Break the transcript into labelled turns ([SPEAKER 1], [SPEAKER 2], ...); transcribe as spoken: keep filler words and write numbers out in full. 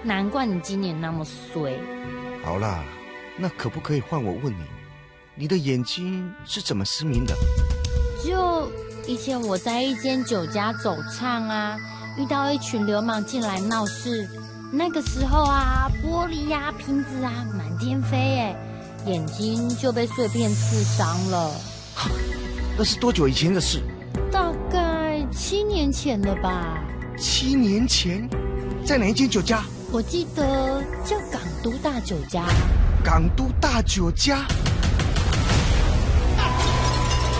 [SPEAKER 1] 难怪你今年那么衰。
[SPEAKER 2] 好啦，那可不可以换我问你，你的眼睛是怎么失明的？
[SPEAKER 1] 就以前我在一间酒家走唱啊，遇到一群流氓进来闹事，那个时候啊，玻璃呀、啊、瓶子啊满天飞，哎，眼睛就被碎片刺伤了。
[SPEAKER 2] 那是多久以前的事？
[SPEAKER 1] 大概七年前了吧。
[SPEAKER 2] 七年前，在哪一间酒家？
[SPEAKER 1] 我记得叫港都大酒家。
[SPEAKER 2] 港都大酒家。